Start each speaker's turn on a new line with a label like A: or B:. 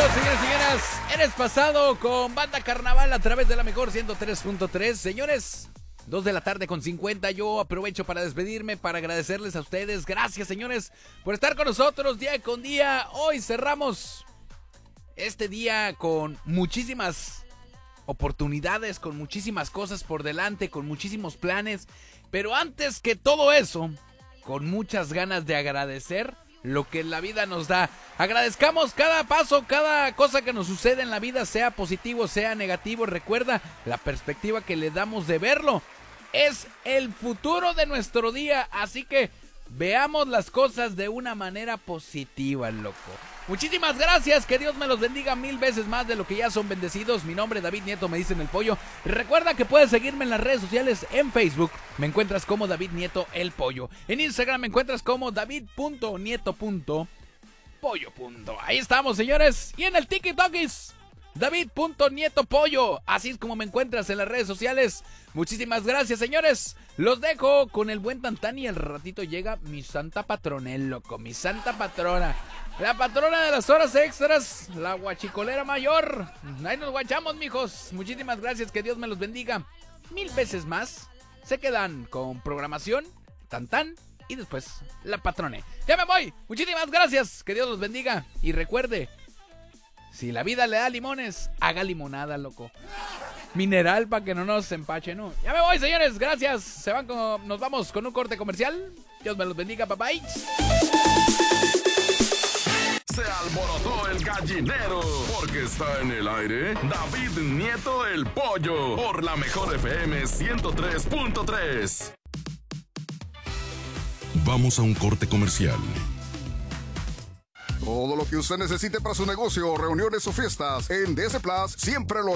A: señores y señoras, eres pasado con Banda Carnaval a través de la mejor 103.3. Señores, 2 de la tarde con 50. Yo aprovecho para despedirme, para agradecerles a ustedes. Gracias, señores, por estar con nosotros día con día. Hoy cerramos este día con muchísimas oportunidades, con muchísimas cosas por delante, con muchísimos planes. Pero antes que todo eso, con muchas ganas de agradecer lo que la vida nos da. Agradezcamos cada paso, cada cosa que nos sucede en la vida, sea positivo, sea negativo. Recuerda, la perspectiva que le damos de verlo es el futuro de nuestro día. Así que veamos las cosas de una manera positiva, loco. Muchísimas gracias, que Dios me los bendiga 1000 veces más de lo que ya son bendecidos. Mi nombre es David Nieto, me dicen el Pollo. Recuerda que puedes seguirme en las redes sociales. En Facebook me encuentras como David Nieto el Pollo. En Instagram me encuentras como david.nieto.pollo. Ahí estamos, señores. Y en el TikTokis, David.nietopollo. Así es como me encuentras en las redes sociales. Muchísimas gracias, señores. Los dejo con el buen Tantán y al ratito llega mi santa patronel, loco. Mi santa patrona. La patrona de las horas extras, la guachicolera mayor. Ahí nos guachamos, mijos. Muchísimas gracias, que Dios me los bendiga 1000 veces más. Se quedan con programación, Tantán y después la patrone. Ya me voy. Muchísimas gracias, que Dios los bendiga. Y recuerde, si la vida le da limones, haga limonada, loco. Mineral para que no nos empache, ¿no? Ya me voy, señores, gracias. Nos vamos con un corte comercial. Dios me los bendiga, papá.
B: Se alborotó el gallinero porque está en el aire David Nieto el Pollo por la mejor FM 103.3. Vamos a un corte comercial.
C: Todo lo que usted necesite para su negocio, reuniones o fiestas, en DS Plus siempre lo